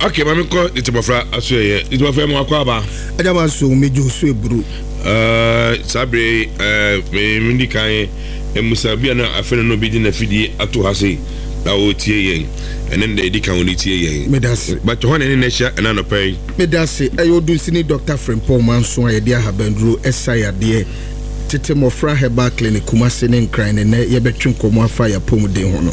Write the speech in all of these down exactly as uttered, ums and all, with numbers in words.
Okay, mami ko itibofra aso ye. Itibofra mo akwa ba. Aja ma so mejo so eburu. Eh sabre eh me ndi kan emusabia na afena no bi di na fidi ato ha sei. Da o tie yen. Enen da edi kan oni tie yen. Medase. But ho ne ne hia na no pay. Medase ayo dun sini Doctor Frimpong Manso ye dia habandru esaya de tete mofra heba clinic Kumase ne nkran ne ye betwem komo afa ya pomuden ho no.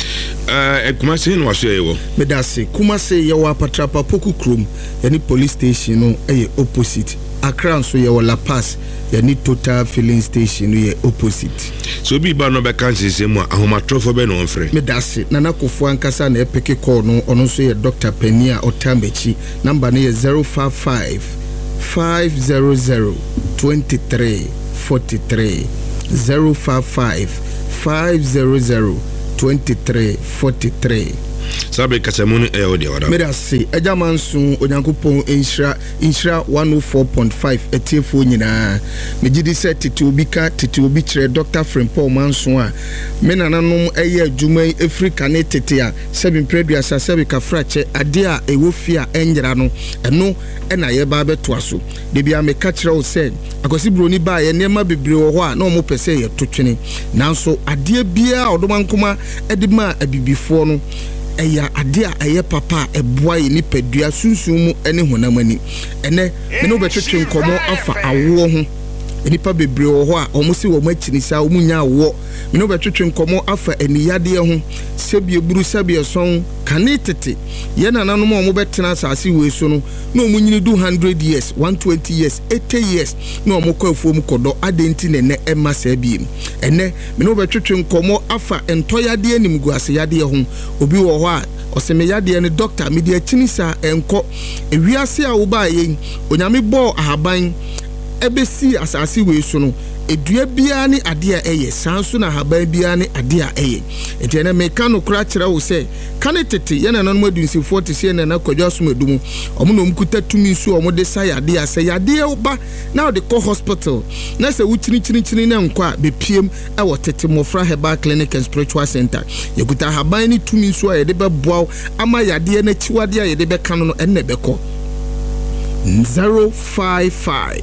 Eh Kumase no waso ye wo. Medase Kumase ye wa patrapa poku krom ye ni police station no eye opposite. Accra so ye wo La Paz ye ni Total filling station ye opposite. So bi ba no be kan sese mu ahomatrofo be no onfre. Medase nana kofu ankasa na epeke call no ono so ye Doctor Penia Otambechi number ne ye zero five five five zero zero two three four three zero five five five zero zero two three four three. Sabe kasamunu e odi wada. Medase ejamansun onyankopon inshira inshira one oh four point five etiefo nyina megidi se tete obi ka tete obi kire Doctor Frimpong Manso a menananom eye adwuma Africa ne tete a seven preduasa seven ka frache ade a ewofia enjira no eno ena ye ba beto aso de bia me ka kire o se akosi broni ba ye nema bebre wo ho a na omo pese ye totwene nanso ade bia odomankoma edima abibifo no eya ade a eye papa eboa ye ni padua sunsun mu ene honamani ene me no betwetwe nkomo afa awo ho enipa bebre wo ho a omo si wo machinisa omu nya awo me no betwetwe nkomo afa eniyade ho sebie buru sebie son kanetete ye nananom omo betena asase we so no na omu nyini do one hundred years one hundred twenty years eighty years na omo kwa afuom kodo adenti ne ne ema sabie ene me no betwetwe nkomo afa entoyade animgu aseyade ho obi wo ho a oseme yade ne doctor media chinisa enko ewiase a wo ba ye onyame bo ahaban ebesi asase we so no edua bia ne ade a eye sanso na haban bia ne ade a eye enti na meka no kura kire wo se kanetete ye na nanom adunsi forty se na na kwadwa so medumu omo no mkuta tumi so omo de sa yade a se yade oba na de ko hospital na se wuchini chini chini na nkwa be piem e wo tete mofra heba clinic and spiritual center ye kuta haban ni tumi so ye de be boaw ama yade na chiwade a ye de be kan no enne be ko zero five five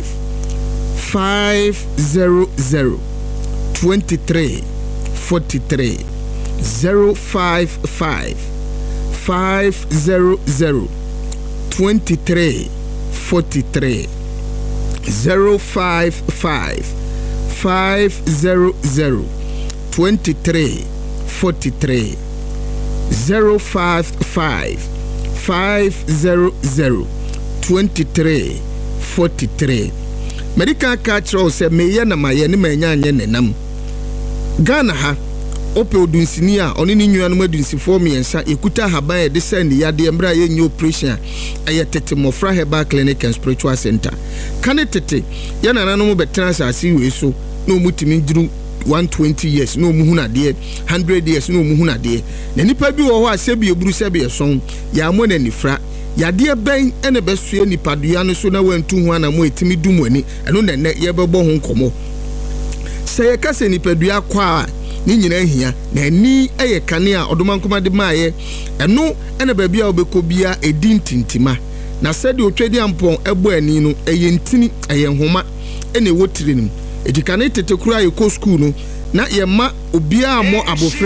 five zero zero two three four three zero five five five zero zero two three four three zero five five five zero zero two three four three zero five five five zero zero two three four three. Medical culture say meye na maye ne manyanye nenam Ghana ha ope odunsini a oni ni nnuanu adunsifo miensa ekuta haban e de send yade mbra ye nyi operation aye tete mofra heba clinic and spiritual center kan tete ya nananom betena asase we so na omutimi jiru one hundred twenty years no muhuna de one hundred years no muhuna de na nipa bi wo ho asebi eburu sebi eson ya mo na nifra yade ben ene besue nipadua no so na wantu ho ana mo etimi dumani eno na ne ye bebo ho nkomo se ye kase nipadua kwa ni nyina hia na ni eye kane a odomankoma de maaye eno ene ba bia obekobia edintintima na sede otwedi ampon ebo ani no eye ntini eye nhoma ene wotire nim edikane tetekura ye ko school no na ye ma obia amo abofre